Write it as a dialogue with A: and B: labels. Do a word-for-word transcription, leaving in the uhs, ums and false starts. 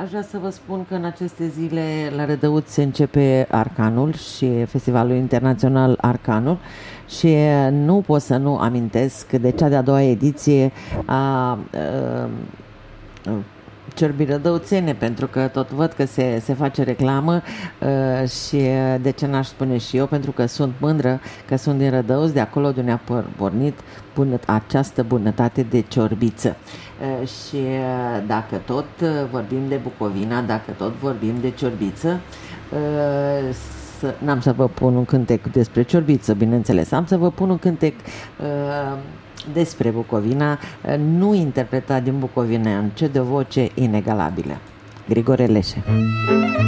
A: aș vrea să vă spun că în aceste zile la Rădăuți se începe Arcanul și Festivalul Internațional Arcanul și nu pot să nu amintesc de cea de-a doua ediție a, a, a Ciorbii Rădăuțene, pentru că tot văd că se, se face reclamă uh, și de ce n-aș spune și eu, pentru că sunt mândră că sunt din Rădăuți, de acolo de unde a pornit bună, această bunătate de ciorbiță. Uh, și uh, dacă tot vorbim de Bucovina, dacă tot vorbim de ciorbiță, uh, să, n-am să vă pun un cântec despre ciorbiță, bineînțeles, am să vă pun un cântec uh, despre Bucovina, nu interpretat din Bucovina, ci de o voce inegalabilă. Grigore Leșe.